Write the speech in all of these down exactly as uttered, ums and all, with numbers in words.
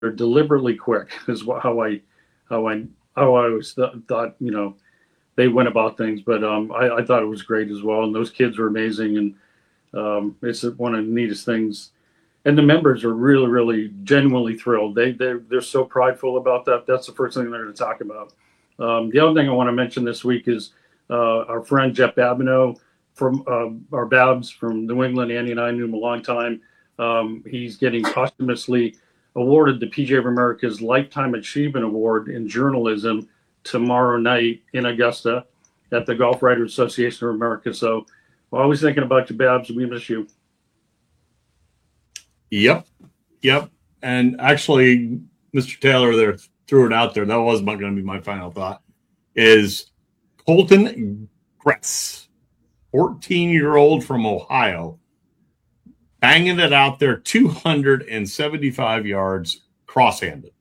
they're deliberately quick is what, how I how I how I always th- thought you know they went about things. But um, I, I thought it was great as well, and those kids were amazing, and um, it's one of the neatest things. And the members are really, really genuinely thrilled. They they they're so prideful about that. That's the first thing they're going to talk about. Um, the other thing I want to mention this week is uh, our friend Jeff Babineau from uh, our Babs from New England. Andy and I knew him a long time. Um, he's getting posthumously awarded the P G A of America's Lifetime Achievement Award in Journalism tomorrow night in Augusta at the Golf Writers Association of America. So we're always thinking about you, Babs. We miss you. Yep. Yep. And actually, Mister Taylor there threw it out there. That wasn't going to be my final thought. Is Colton Gress, fourteen-year-old from Ohio, banging it out there, two hundred seventy-five yards cross-handed.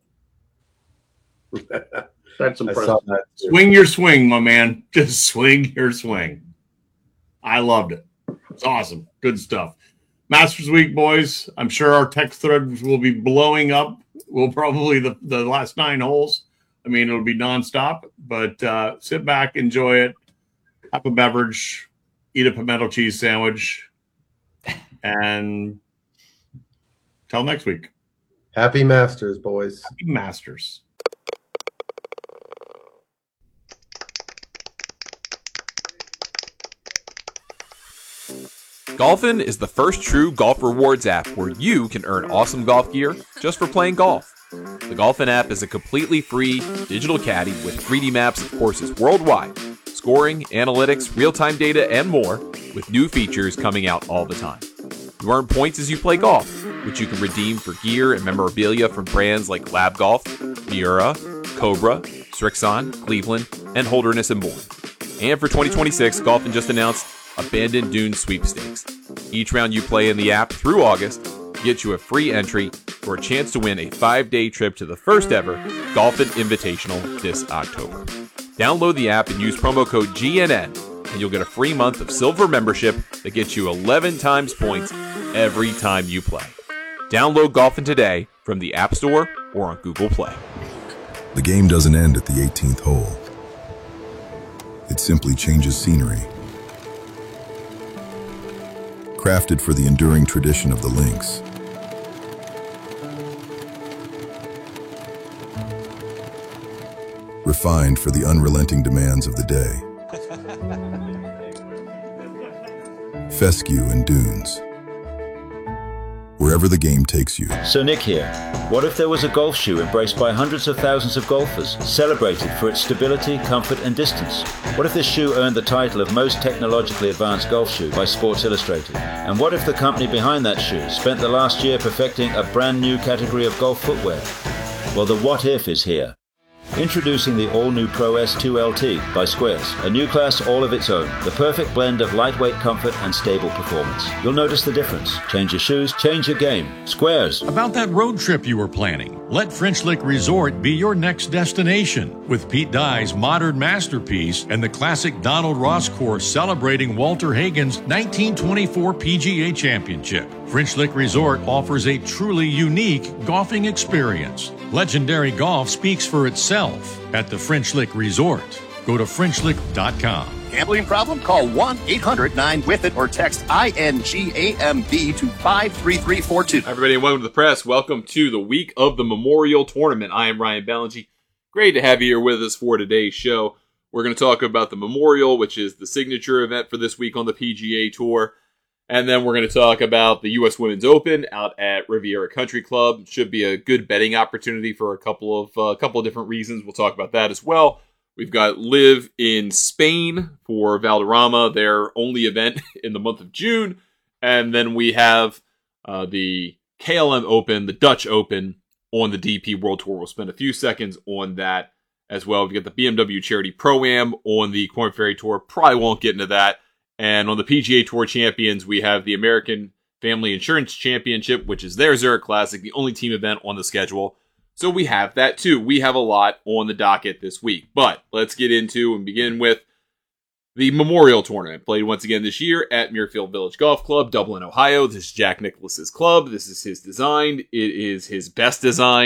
That's impressive. That swing your swing, my man. Just swing your swing. I loved it. It's awesome. Good stuff. Masters Week, boys. I'm sure our text threads will be blowing up. We'll probably the, the last nine holes. I mean, it'll be nonstop, but uh, sit back, enjoy it, have a beverage, eat a pimento cheese sandwich, and till next week. Happy Masters, boys. Happy Masters. Golfin is the first true golf rewards app where you can earn awesome golf gear just for playing golf. The Golfin app is a completely free digital caddy with three D maps of courses worldwide, scoring, analytics, real-time data, and more, with new features coming out all the time. You earn points as you play golf, which you can redeem for gear and memorabilia from brands like Lab Golf, Miura, Cobra, Strixon, Cleveland, and Holderness and Bourne. And for twenty twenty-six, Golfin just announced Abandoned Dunes Sweepstakes. Each round you play in the app through August gets you a free entry for a chance to win a five-day trip to the first ever Golfin Invitational this October. Download the app and use promo code G N N, and you'll get a free month of silver membership that gets you eleven times points every time you play. Download Golfin today from the App Store or on Google Play. The game doesn't end at the eighteenth hole. It simply changes scenery. Crafted for the enduring tradition of the links. Refined for the unrelenting demands of the day. Fescue and dunes. Wherever the game takes you. So Nick here. What if there was a golf shoe embraced by hundreds of thousands of golfers, celebrated for its stability, comfort and distance? What if this shoe earned the title of most technologically advanced golf shoe by Sports Illustrated? And what if the company behind that shoe spent the last year perfecting a brand new category of golf footwear? Well, the what if is here. Introducing the all-new Pro S two L T by Squares, a new class all of its own, the perfect blend of lightweight comfort and stable performance. You'll notice the difference. Change your shoes, change your game. Squares. About that road trip you were planning, let French Lick Resort be your next destination. With Pete Dye's modern masterpiece and the classic Donald Ross course celebrating Walter Hagen's nineteen twenty-four P G A Championship, French Lick Resort offers a truly unique golfing experience. Legendary golf speaks for itself at the French Lick Resort. Go to French Lick dot com. Gambling problem? Call one eight hundred nine with it or text I N G A M B to five three three four two. Hi everybody, and welcome to the press. Welcome to the week of the Memorial Tournament. I am Ryan Ballingy. Great to have you here with us for today's show. We're going to talk about the Memorial, which is the signature event for this week on the P G A Tour. And then we're going to talk about the U S Women's Open out at Riviera Country Club. Should be a good betting opportunity for a couple of a uh, couple of different reasons. We'll talk about that as well. We've got Live in Spain for Valderrama, their only event in the month of June. And then we have uh, the K L M Open, the Dutch Open on the D P World Tour. We'll spend a few seconds on that as well. We've got the B M W Charity Pro-Am on the Korn Ferry Tour. Probably won't get into that. And on the P G A Tour Champions, we have the American Family Insurance Championship, which is their Zurich Classic, the only team event on the schedule. So we have that too. We have a lot on the docket this week. But let's get into and begin with The Memorial Tournament played once again this year at Muirfield Village Golf Club, Dublin, Ohio. This is Jack Nicklaus's club. This is his design. It is his best design.